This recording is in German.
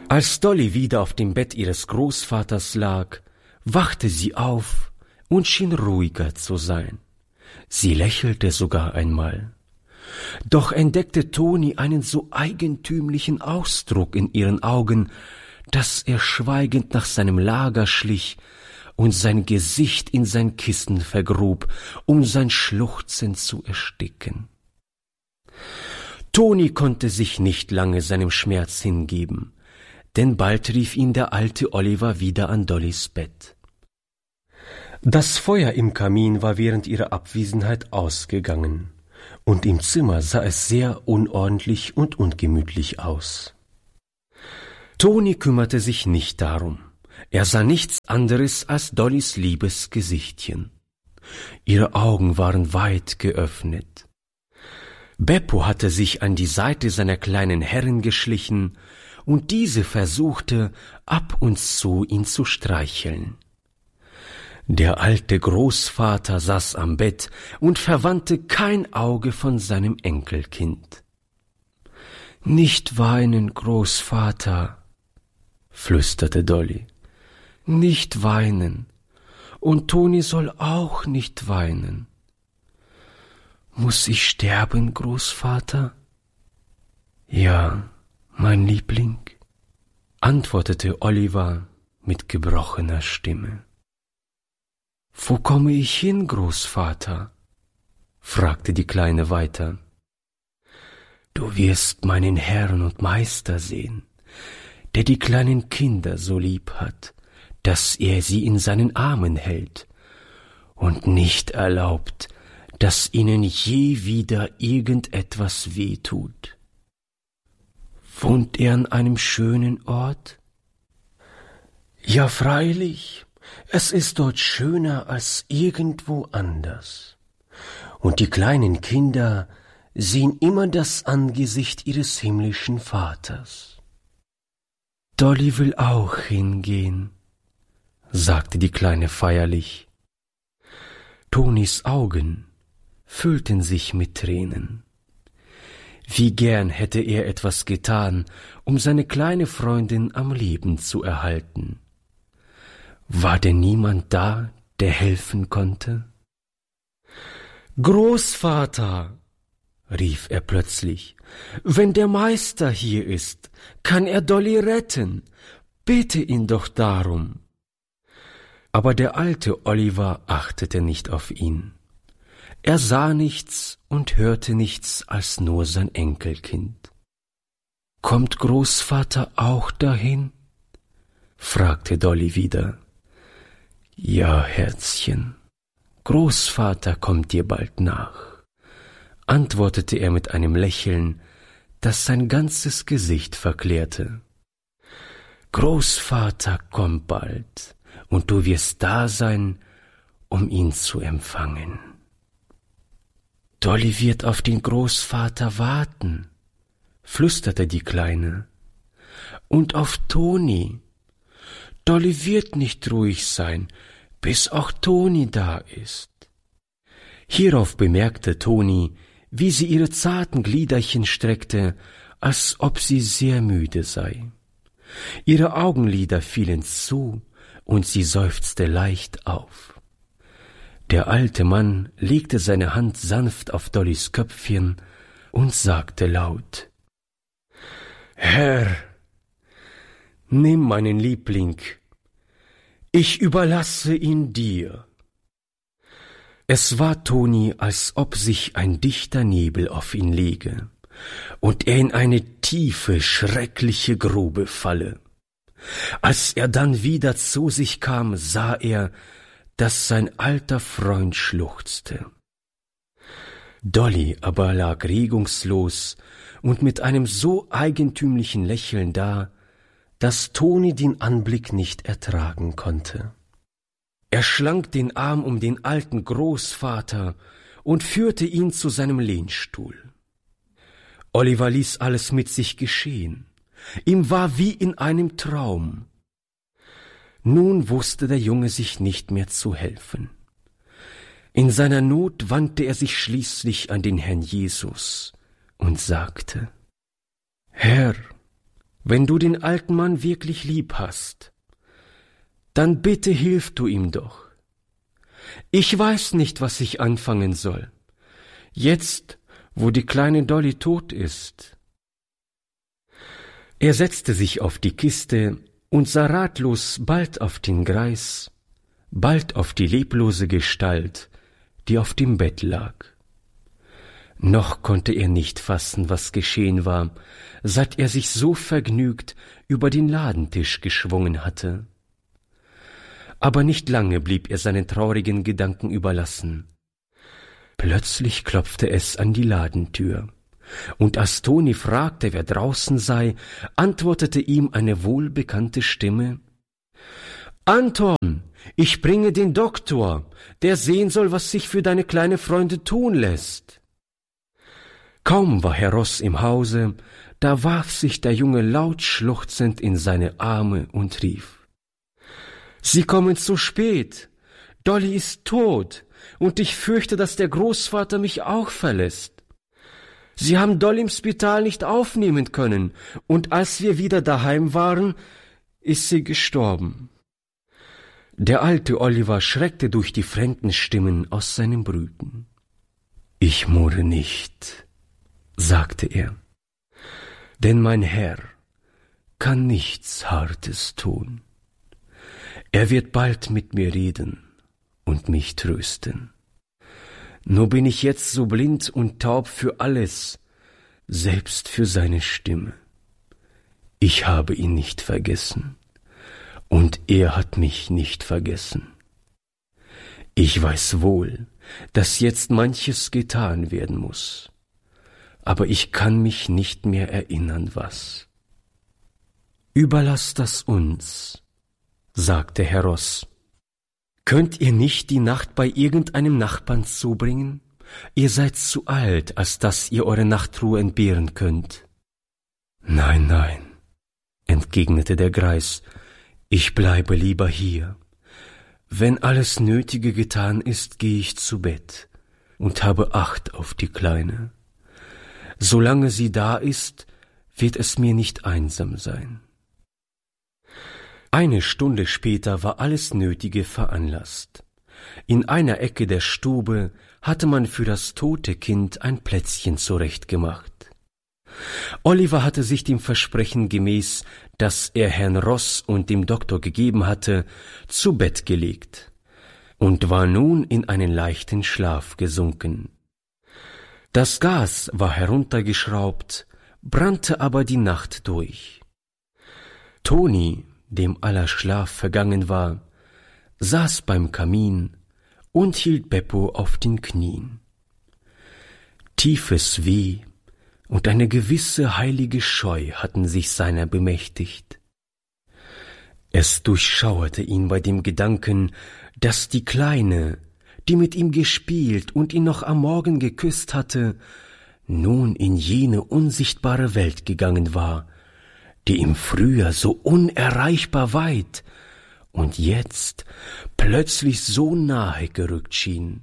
Als Dolly wieder auf dem Bett ihres Großvaters lag, wachte sie auf und schien ruhiger zu sein. Sie lächelte sogar einmal. Doch entdeckte Toni einen so eigentümlichen Ausdruck in ihren Augen, dass er schweigend nach seinem Lager schlich und sein Gesicht in sein Kissen vergrub, um sein Schluchzen zu ersticken. Toni konnte sich nicht lange seinem Schmerz hingeben, denn bald rief ihn der alte Oliver wieder an Dollys Bett. Das Feuer im Kamin war während ihrer Abwesenheit ausgegangen, und im Zimmer sah es sehr unordentlich und ungemütlich aus. Toni kümmerte sich nicht darum. Er sah nichts anderes als Dollys liebes Gesichtchen. Ihre Augen waren weit geöffnet. Beppo hatte sich an die Seite seiner kleinen Herrin geschlichen, und diese versuchte, ab und zu ihn zu streicheln. Der alte Großvater saß am Bett und verwandte kein Auge von seinem Enkelkind. »Nicht weinen, Großvater«, flüsterte Dolly. »Nicht weinen. Und Toni soll auch nicht weinen.« »Muss ich sterben, Großvater?« »Ja, mein Liebling«, antwortete Oliver mit gebrochener Stimme. »Wo komme ich hin, Großvater?« fragte die Kleine weiter. »Du wirst meinen Herrn und Meister sehen, der die kleinen Kinder so lieb hat, dass er sie in seinen Armen hält und nicht erlaubt, dass ihnen je wieder irgendetwas wehtut. Wohnt er an einem schönen Ort?« »Ja, freilich, es ist dort schöner als irgendwo anders. Und die kleinen Kinder sehen immer das Angesicht ihres himmlischen Vaters.« »Dolly will auch hingehen«, sagte die Kleine feierlich. Tonis Augen füllten sich mit Tränen. Wie gern hätte er etwas getan, um seine kleine Freundin am Leben zu erhalten. War denn niemand da, der helfen konnte? »Großvater«, rief er plötzlich, »wenn der Meister hier ist, kann er Dolly retten. Bitte ihn doch darum.« Aber der alte Oliver achtete nicht auf ihn. Er sah nichts und hörte nichts als nur sein Enkelkind. »Kommt Großvater auch dahin?« fragte Dolly wieder. »Ja, Herzchen, Großvater kommt dir bald nach«, antwortete er mit einem Lächeln, das sein ganzes Gesicht verklärte. »Großvater kommt bald, und du wirst da sein, um ihn zu empfangen.« »Dolly wird auf den Großvater warten«, flüsterte die Kleine. »Und auf Toni. Dolly wird nicht ruhig sein, bis auch Toni da ist.« Hierauf bemerkte Toni, wie sie ihre zarten Gliederchen streckte, als ob sie sehr müde sei. Ihre Augenlider fielen zu, und sie seufzte leicht auf. Der alte Mann legte seine Hand sanft auf Dollys Köpfchen und sagte laut: »Herr, nimm meinen Liebling, ich überlasse ihn dir.« Es war Toni, als ob sich ein dichter Nebel auf ihn lege und er in eine tiefe, schreckliche Grube falle. Als er dann wieder zu sich kam, sah er, dass sein alter Freund schluchzte. Dolly aber lag regungslos und mit einem so eigentümlichen Lächeln da, dass Toni den Anblick nicht ertragen konnte. Er schlang den Arm um den alten Großvater und führte ihn zu seinem Lehnstuhl. Oliver ließ alles mit sich geschehen. Ihm war wie in einem Traum. Nun wusste der Junge sich nicht mehr zu helfen. In seiner Not wandte er sich schließlich an den Herrn Jesus und sagte: »Herr, wenn du den alten Mann wirklich lieb hast, dann bitte hilf du ihm doch. Ich weiß nicht, was ich anfangen soll, jetzt, wo die kleine Dolly tot ist.« Er setzte sich auf die Kiste und sah ratlos bald auf den Greis, bald auf die leblose Gestalt, die auf dem Bett lag. Noch konnte er nicht fassen, was geschehen war, seit er sich so vergnügt über den Ladentisch geschwungen hatte. Aber nicht lange blieb er seinen traurigen Gedanken überlassen. Plötzlich klopfte es an die Ladentür, und als Toni fragte, wer draußen sei, antwortete ihm eine wohlbekannte Stimme: »Anton, ich bringe den Doktor, der sehen soll, was sich für deine kleine Freunde tun lässt.« Kaum war Herr Ross im Hause, da warf sich der Junge laut schluchzend in seine Arme und rief: »Sie kommen zu spät. Dolly ist tot, und ich fürchte, dass der Großvater mich auch verlässt. Sie haben Dolly im Spital nicht aufnehmen können, und als wir wieder daheim waren, ist sie gestorben.« Der alte Oliver schreckte durch die fremden Stimmen aus seinem Brüten. »Ich murre nicht«, sagte er, »denn mein Herr kann nichts Hartes tun. Er wird bald mit mir reden und mich trösten. Nur bin ich jetzt so blind und taub für alles, selbst für seine Stimme. Ich habe ihn nicht vergessen, und er hat mich nicht vergessen. Ich weiß wohl, dass jetzt manches getan werden muss, aber ich kann mich nicht mehr erinnern, was.« »Überlass das uns«, sagte Herr Ross. »Könnt ihr nicht die Nacht bei irgendeinem Nachbarn zubringen? Ihr seid zu alt, als dass ihr eure Nachtruhe entbehren könnt.« »Nein, nein«, entgegnete der Greis, »ich bleibe lieber hier. Wenn alles Nötige getan ist, gehe ich zu Bett und habe Acht auf die Kleine. Solange sie da ist, wird es mir nicht einsam sein.« Eine Stunde später war alles Nötige veranlasst. In einer Ecke der Stube hatte man für das tote Kind ein Plätzchen zurechtgemacht. Oliver hatte sich dem Versprechen gemäß, das er Herrn Ross und dem Doktor gegeben hatte, zu Bett gelegt und war nun in einen leichten Schlaf gesunken. Das Gas war heruntergeschraubt, brannte aber die Nacht durch. Toni, dem aller Schlaf vergangen war, saß beim Kamin und hielt Beppo auf den Knien. Tiefes Weh und eine gewisse heilige Scheu hatten sich seiner bemächtigt. Es durchschauerte ihn bei dem Gedanken, dass die Kleine, die mit ihm gespielt und ihn noch am Morgen geküsst hatte, nun in jene unsichtbare Welt gegangen war, die ihm früher so unerreichbar weit und jetzt plötzlich so nahe gerückt schien.